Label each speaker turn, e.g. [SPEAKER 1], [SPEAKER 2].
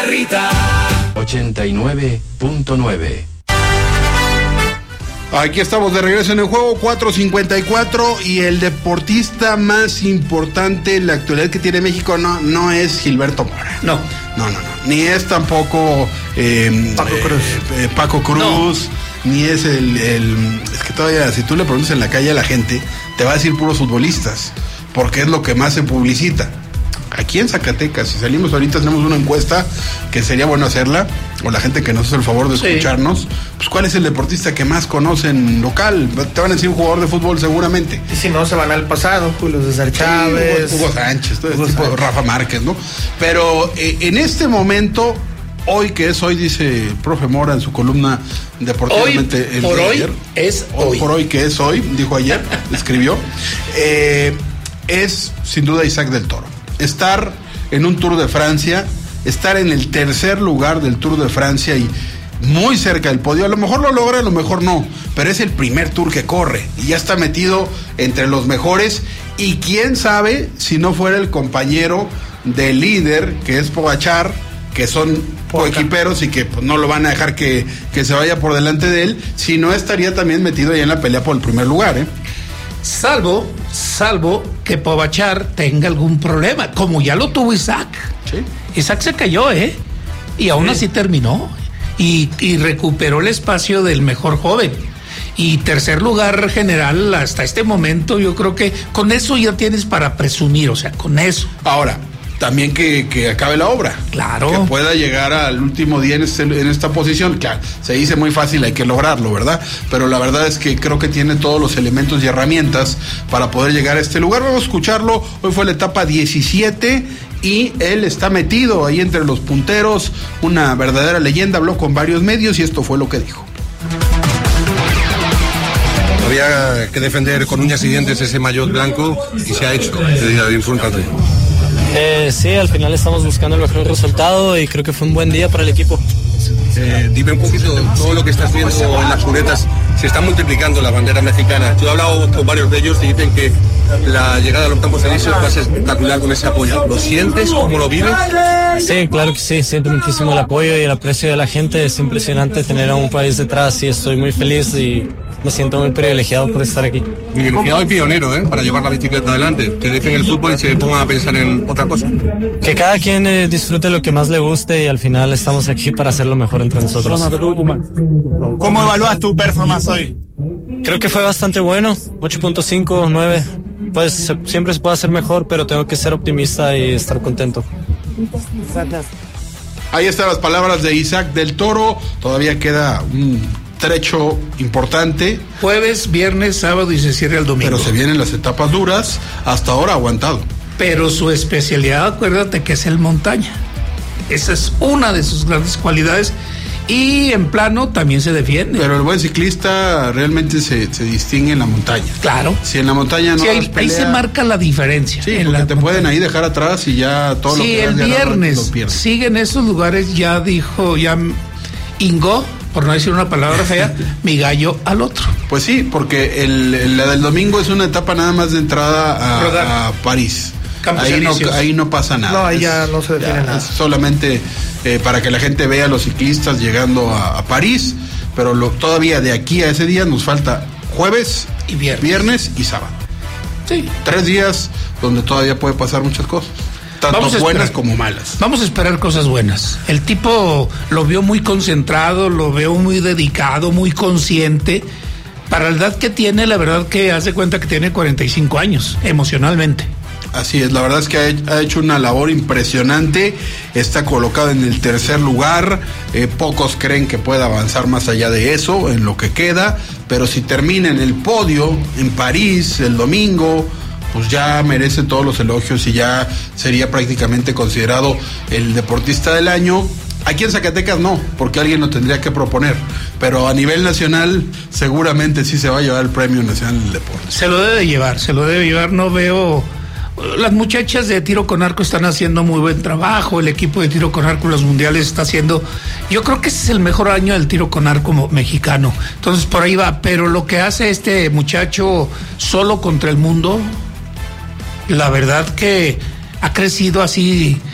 [SPEAKER 1] Rita.
[SPEAKER 2] 89.9.
[SPEAKER 3] Aquí estamos de regreso en el juego, 4:54, y el deportista más importante en la actualidad que tiene México no es Gilberto Mora. No. Ni es tampoco Paco Cruz, ni es es que todavía, si tú le preguntas en la calle a la gente, te va a decir puros futbolistas, porque es lo que más se publicita. Aquí en Zacatecas, si salimos ahorita, tenemos una encuesta que sería bueno hacerla, o la gente que nos hace el favor de escucharnos, pues ¿cuál es el deportista que más conocen local? Te van a decir un jugador de fútbol seguramente.
[SPEAKER 4] Y si no, se van al pasado, Julio César Chávez,
[SPEAKER 3] Hugo Sánchez, todo ese tipo, Rafa Márquez, ¿no? Pero en este momento, hoy que es hoy, dice el profe Mora en su columna deportivamente.
[SPEAKER 5] Hoy, por hoy, es hoy.
[SPEAKER 3] Por hoy que es hoy, dijo ayer, escribió, es sin duda Isaac del Toro. Estar en un Tour de Francia, estar en el tercer lugar del Tour de Francia y muy cerca del podio, a lo mejor lo logra, a lo mejor no, pero es el primer Tour que corre y ya está metido entre los mejores, y quién sabe si no fuera el compañero del líder, que es Pogačar, que son coequiperos y que pues, no lo van a dejar que se vaya por delante de él, si no estaría también metido ahí en la pelea por el primer lugar,
[SPEAKER 5] Salvo que Pogačar tenga algún problema, como ya lo tuvo Isaac.
[SPEAKER 3] Sí.
[SPEAKER 5] Isaac se cayó, y aún así terminó y recuperó el espacio del mejor joven. Y tercer lugar general hasta este momento, yo creo que con eso ya tienes para presumir, o sea, con eso.
[SPEAKER 3] Ahora, también que acabe la obra.
[SPEAKER 5] Claro.
[SPEAKER 3] Que pueda llegar al último día en esta posición. Claro, se dice muy fácil, hay que lograrlo, ¿verdad? Pero la verdad es que creo que tiene todos los elementos y herramientas para poder llegar a este lugar. Vamos a escucharlo. Hoy fue la etapa 17 y él está metido ahí entre los punteros. Una verdadera leyenda. Habló con varios medios y esto fue lo que dijo.
[SPEAKER 6] Había que defender con uñas y dientes ese maillot blanco y se ha hecho. Disfrútate.
[SPEAKER 7] Sí, al final estamos buscando el mejor resultado y creo que fue un buen día para el equipo.
[SPEAKER 6] Dime un poquito todo lo que estás viendo en las cunetas. Se están multiplicando las banderas mexicanas. Yo he hablado con varios de ellos y dicen que la llegada al octavos elíseos va a ser espectacular con ese apoyo. ¿Lo sientes? ¿Cómo lo vives?
[SPEAKER 7] Sí, claro que sí. Siento muchísimo el apoyo y el aprecio de la gente. Es impresionante tener a un país detrás y estoy muy feliz y me siento muy privilegiado por estar aquí.
[SPEAKER 6] Privilegiado y pionero, para llevar la bicicleta adelante. Que dejen el fútbol y se pongan a pensar en otra cosa.
[SPEAKER 7] Que cada quien disfrute lo que más le guste y al final estamos aquí para hacer lo mejor entre nosotros.
[SPEAKER 4] ¿Cómo evalúas tu performance hoy?
[SPEAKER 7] Creo que fue bastante bueno, 8.5, 9. Pues siempre se puede hacer mejor, pero tengo que ser optimista y estar contento.
[SPEAKER 3] Ahí están las palabras de Isaac del Toro. Todavía queda un trecho importante.
[SPEAKER 5] Jueves, viernes, sábado y se cierra el domingo.
[SPEAKER 3] Pero se vienen las etapas duras. Hasta ahora ha aguantado.
[SPEAKER 5] Pero su especialidad, acuérdate que es el montaña. Esa es una de sus grandes cualidades. Y en plano también se defiende.
[SPEAKER 3] Pero el buen ciclista realmente se distingue en la montaña.
[SPEAKER 5] Claro.
[SPEAKER 3] Si en la montaña no
[SPEAKER 5] ahí se marca la diferencia.
[SPEAKER 3] Sí, porque te pueden ahí dejar atrás y ya todo lo que
[SPEAKER 5] el viernes siguen esos lugares, ya dijo, Ingo, por no decir una palabra fea, mi gallo al otro.
[SPEAKER 3] Pues sí, porque la del domingo es una etapa nada más de entrada a París. Ahí no pasa nada.
[SPEAKER 4] No, ahí ya no se define nada.
[SPEAKER 3] Es solamente para que la gente vea a los ciclistas llegando a París, pero todavía de aquí a ese día nos falta jueves
[SPEAKER 5] y
[SPEAKER 3] viernes y sábado.
[SPEAKER 5] Sí.
[SPEAKER 3] 3 días donde todavía puede pasar muchas cosas. Tanto buenas como malas.
[SPEAKER 5] Vamos a esperar cosas buenas. El tipo lo veo muy concentrado, lo veo muy dedicado, muy consciente. Para la edad que tiene, la verdad que hace cuenta que tiene 45 años, emocionalmente.
[SPEAKER 3] Así es, la verdad es que ha hecho una labor impresionante, está colocado en el tercer lugar, pocos creen que pueda avanzar más allá de eso en lo que queda, pero si termina en el podio en París el domingo, pues ya merece todos los elogios y ya sería prácticamente considerado el deportista del año. Aquí en Zacatecas no, porque alguien lo tendría que proponer, pero a nivel nacional seguramente sí se va a llevar el Premio Nacional del Deporte.
[SPEAKER 5] Se lo debe llevar, no veo... Las muchachas de tiro con arco están haciendo muy buen trabajo, el equipo de tiro con arco en los mundiales está haciendo, yo creo que ese es el mejor año del tiro con arco mexicano, entonces por ahí va, pero lo que hace este muchacho solo contra el mundo, la verdad que ha crecido así